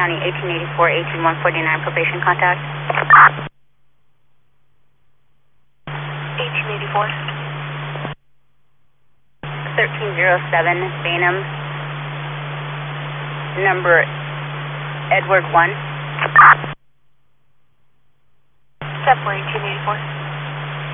County, 1884, 18149, probation contact. 1884. 1307, Bainham. Number Edward 1. Step 1884.